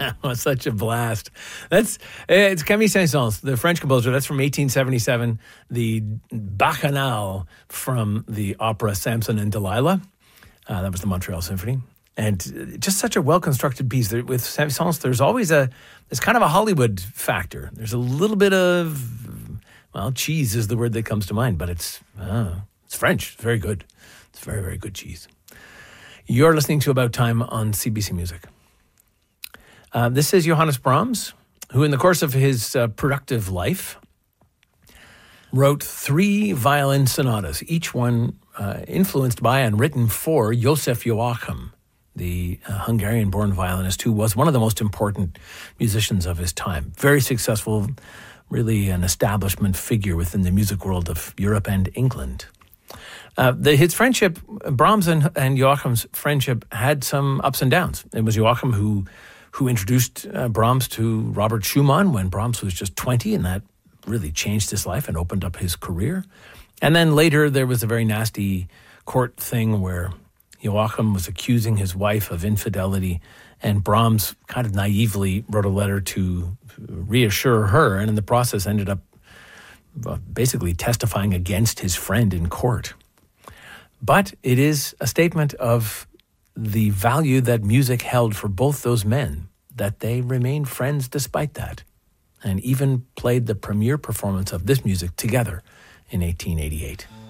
was such a blast. It's Camille Saint-Saëns, the French composer. That's from 1877. The Bacchanal from the opera Samson and Delilah. That was the Montreal Symphony. And just such a well-constructed piece. With Saint-Saëns, there's always there's kind of a Hollywood factor. There's a little bit of, cheese is the word that comes to mind, but it's French. It's very good. It's very, very good cheese. You're listening to About Time on CBC Music. This is Johannes Brahms, who in the course of his productive life wrote 3 violin sonatas, each one influenced by and written for Joseph Joachim, the Hungarian-born violinist who was one of the most important musicians of his time. Very successful, really an establishment figure within the music world of Europe and England. His friendship, Brahms and Joachim's friendship had some ups and downs. It was Joachim who introduced Brahms to Robert Schumann when Brahms was just 20, and that really changed his life and opened up his career. And then later there was a very nasty court thing where Joachim was accusing his wife of infidelity, and Brahms kind of naively wrote a letter to reassure her, and in the process ended up basically testifying against his friend in court. But it is a statement of the value that music held for both those men, that they remained friends despite that, and even played the premiere performance of this music together in 1888.